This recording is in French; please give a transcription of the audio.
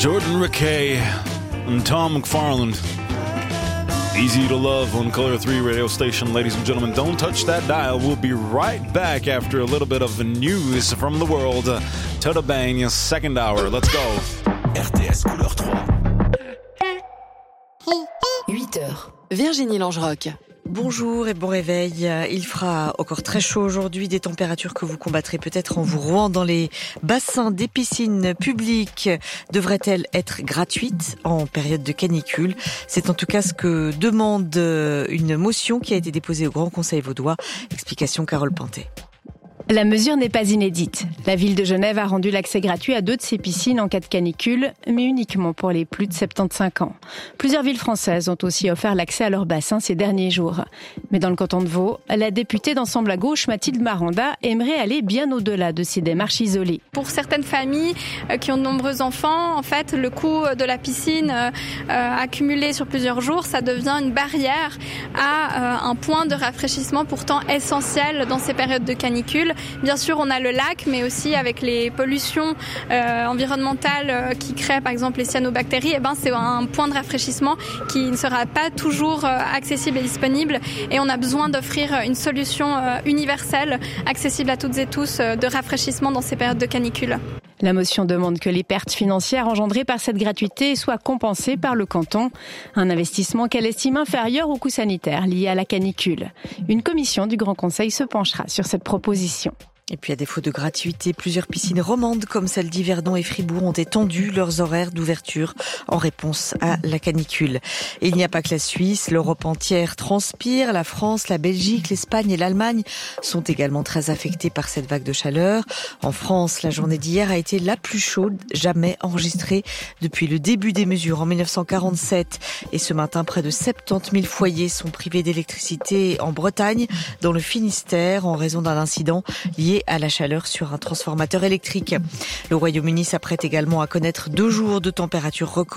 Jordan Rakei and Tom McFarland. Easy to love on Color 3 radio station, ladies and gentlemen. Don't touch that dial. We'll be right back after a little bit of news from the world. Toda Bang, second hour. Let's go. RTS Couleur 3. 8h. Virginie Langeroc. Bonjour et bon réveil. Il fera encore très chaud aujourd'hui, des températures que vous combattrez peut-être en vous rouant dans les bassins des piscines publiques. Devraient-elles être gratuites en période de canicule? C'est en tout cas ce que demande une motion qui a été déposée au Grand Conseil vaudois. Explication Carole Pantet. La mesure n'est pas inédite. La ville de Genève a rendu l'accès gratuit à 2 de ses piscines en cas de canicule, mais uniquement pour les plus de 75 ans. Plusieurs villes françaises ont aussi offert l'accès à leurs bassins ces derniers jours. Mais dans le canton de Vaud, la députée d'Ensemble à gauche, Mathilde Maranda, aimerait aller bien au-delà de ces démarches isolées. Pour certaines familles qui ont de nombreux enfants, en fait, le coût de la piscine accumulé sur plusieurs jours, ça devient une barrière à un point de rafraîchissement pourtant essentiel dans ces périodes de canicule. Bien sûr, on a le lac, mais aussi avec les pollutions environnementales qui créent par exemple les cyanobactéries, c'est un point de rafraîchissement qui ne sera pas toujours accessible et disponible. Et on a besoin d'offrir une solution universelle, accessible à toutes et tous, de rafraîchissement dans ces périodes de canicule. La motion demande que les pertes financières engendrées par cette gratuité soient compensées par le canton. Un investissement qu'elle estime inférieur aux coûts sanitaires liés à la canicule. Une commission du Grand Conseil se penchera sur cette proposition. Et puis à défaut de gratuité, plusieurs piscines romandes comme celle d'Yverdon et Fribourg ont étendu leurs horaires d'ouverture en réponse à la canicule. Et il n'y a pas que la Suisse, l'Europe entière transpire. La France, la Belgique, l'Espagne et l'Allemagne sont également très affectées par cette vague de chaleur. En France, la journée d'hier a été la plus chaude jamais enregistrée depuis le début des mesures en 1947. Et ce matin, près de 70 000 foyers sont privés d'électricité en Bretagne, dans le Finistère, en raison d'un incident lié à la chaleur sur un transformateur électrique. Le Royaume-Uni s'apprête également à connaître 2 jours de température record.